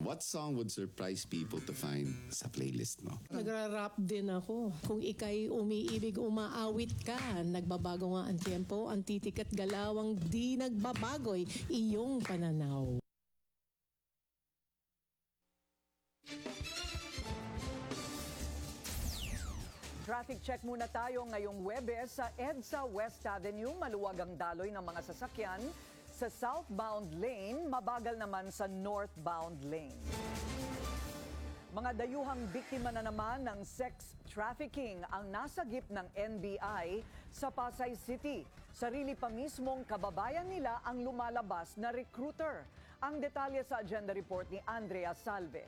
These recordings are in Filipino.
What song would surprise people to find sa playlist mo? Nagra-rap din ako. Kung ika'y umiibig, umaawit ka. Nagbabago nga ang tempo, ang titik at galawang di nagbabago'y iyong pananaw. Traffic check muna tayo ngayong Huwebes sa EDSA West Avenue. Maluwag ang daloy ng mga sasakyan. Sa southbound lane, mabagal naman sa northbound lane. Mga dayuhang biktima na naman ng sex trafficking ang nasagip ng NBI sa Pasay City. Sarili pa mismong kababayan nila ang lumalabas na recruiter. Ang detalye sa agenda report ni Andrea Salve.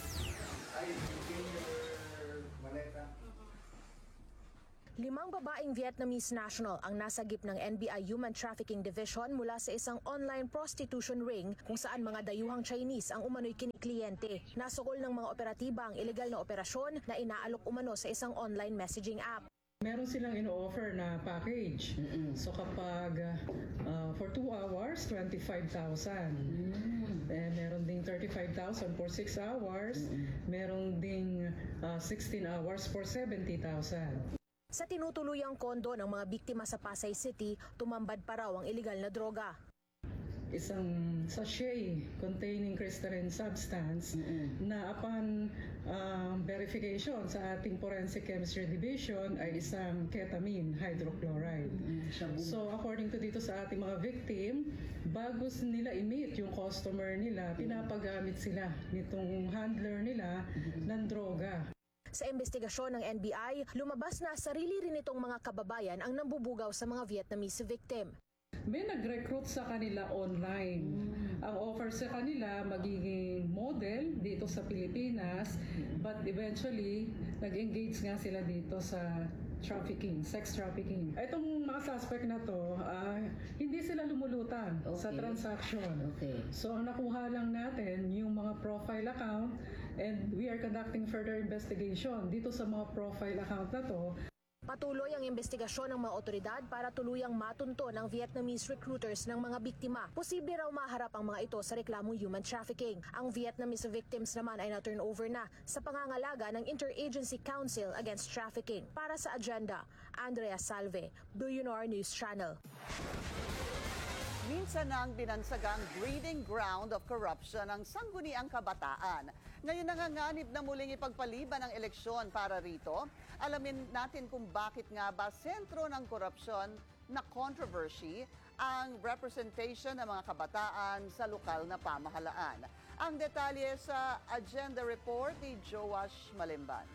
Limang babaeng Vietnamese national ang nasagip ng NBI Human Trafficking Division mula sa isang online prostitution ring kung saan mga dayuhang Chinese ang umano'y kinikliyente. Nasugol ng mga operatiba ang ilegal na operasyon na inaalok umano sa isang online messaging app. Meron silang ino-offer na package. So kapag for 2 hours, 25,000. Meron ding 35,000 for 6 hours. Meron ding 16 hours for 70,000. Sa tinutuluyang kondo ng mga biktima sa Pasay City, tumambad pa raw ang ilegal na droga. Isang sachet containing crystalline substance na upon verification sa ating Forensic Chemistry Division ay isang ketamine hydrochloride. So according to dito sa ating mga victim, bago nila i-meet yung customer nila, pinapagamit sila nitong handler nila ng droga. Sa investigasyon ng NBI, lumabas na sarili rin itong mga kababayan ang nambubugaw sa mga Vietnamese victim. May nag-recruit sa kanila online. Ang offer sa kanila magiging model dito sa Pilipinas, but eventually nag-engage nga sila dito sa trafficking, sex trafficking. Itong mga suspect na to, hindi sila lumulutan sa transaction. So ang nakuha lang natin yung mga profile account, and we are conducting further investigation dito sa mga profile account na to. Patuloy ang investigasyon ng mga otoridad para tuluyang matunto ng Vietnamese recruiters ng mga biktima. Posible raw maharap ang mga ito sa reklamong human trafficking. Ang Vietnamese victims naman ay na-turn over na sa pangangalaga ng Interagency Council Against Trafficking. Para sa agenda, Andrea Salve, Billionaire News Channel. Minsan ang binansagang breeding ground of corruption ang sangguniang kabataan. Ngayon nanganganib na muling ipagpaliban ang eleksyon para rito. Alamin natin kung bakit nga ba sentro ng korupsyon na controversy ang representation ng mga kabataan sa lokal na pamahalaan. Ang detalye sa agenda report ni Joash Malimban.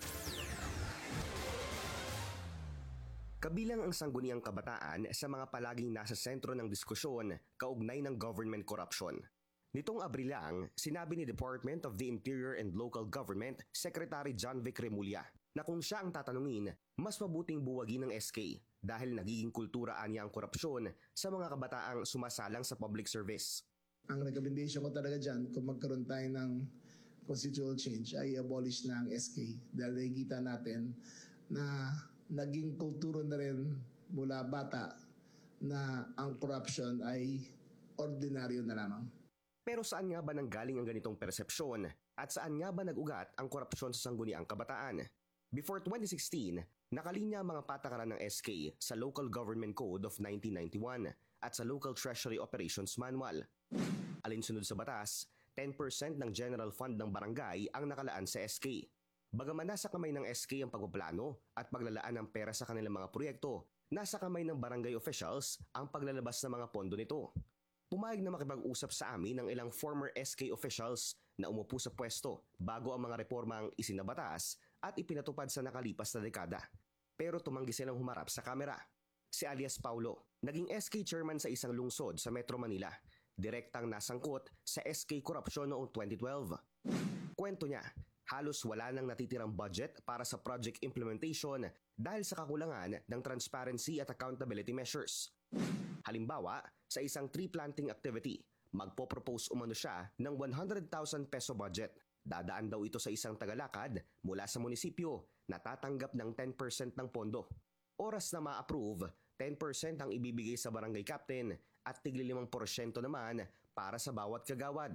Kabilang ang sangguniang kabataan sa mga palaging nasa sentro ng diskusyon kaugnay ng government corruption. Nitong Abril lang, sinabi ni Department of the Interior and Local Government Secretary John Vic Remulla na kung siya ang tatanungin, mas mabuting buwagin ng SK dahil nagiging kulturaan niya ang korupsyon sa mga kabataang sumasalang sa public service. Ang recommendation ko talaga dyan, kung magkaroon tayo ng constitutional change, ay abolish na ang SK dahil nakikita natin na naging kulturo na rin mula bata na ang corruption ay ordinaryo na lamang. Pero saan nga ba nanggaling ang ganitong persepsyon at saan nga ba nag-ugat ang korupsyon sa sangguniang kabataan? Before 2016, nakalinya ang mga patakaran ng SK sa Local Government Code of 1991 at sa Local Treasury Operations Manual. Alinsunod sa batas, 10% ng general fund ng barangay ang nakalaan sa SK. Bagaman nasa kamay ng SK ang pagpaplano at paglalaan ng pera sa kanilang mga proyekto, nasa kamay ng barangay officials ang paglalabas ng mga pondo nito. Pumayag na makipag-usap sa amin ng ilang former SK officials na umupo sa pwesto bago ang mga reformang isinabatas at ipinatupad sa nakalipas na dekada. Pero tumanggi silang humarap sa kamera. Si alias Paulo, naging SK chairman sa isang lungsod sa Metro Manila, direktang nasangkot sa SK corruption noong 2012. Kwento niya, halos wala nang natitirang budget para sa project implementation dahil sa kakulangan ng transparency at accountability measures. Halimbawa, sa isang tree planting activity, magpo-propose umano siya ng 100,000 peso budget. Dadaan daw ito sa isang tagalakad mula sa munisipyo na tatanggap ng 10% ng pondo. Oras na ma-approve, 10% ang ibibigay sa barangay captain at tigli 5% naman para sa bawat kagawad.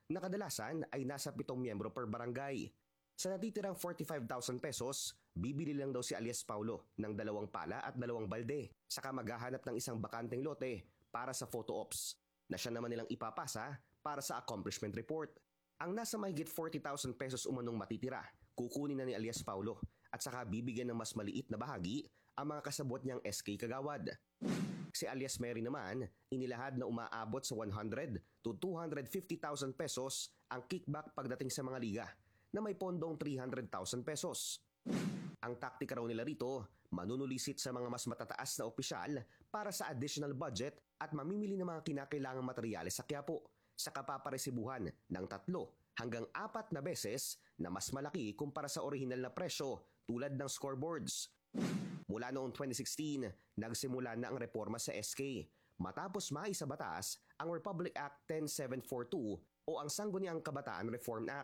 na kadalasan ay nasa 7 miyembro per barangay. Sa natitirang 45,000 pesos, bibili lang daw si alias Paulo ng 2 pala at 2 balde, saka maghahanap ng isang bakanteng lote para sa photo ops na siya naman nilang ipapasa para sa accomplishment report. Ang nasa mahigit 40,000 pesos umanong matitira, kukunin na ni alias Paulo at saka bibigyan ng mas maliit na bahagi ang mga kasabot niyang SK Kagawad. Si alias Mary naman, inilahad na umaabot sa 100 to 250,000 pesos ang kickback pagdating sa mga liga na may pondong 300,000 pesos. Ang taktika raw nila rito, manunulisit sa mga mas matataas na opisyal para sa additional budget at mamimili ng mga kinakailangang materyales sa Quiapo sa kapaparesibuhan ng 3 hanggang 4 na beses na mas malaki kumpara sa orihinal na presyo tulad ng scoreboards. Mula noong 2016, nagsimula na ang reforma sa SK matapos maisabatas ang Republic Act 10742 o ang Sangguniang Kabataan Reform Act.